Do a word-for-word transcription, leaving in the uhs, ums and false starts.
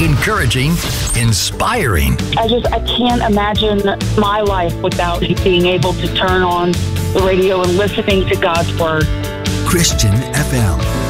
encouraging, inspiring. I just, I can't imagine my life without being able to turn on the radio and listening to God's Word. Christian F M.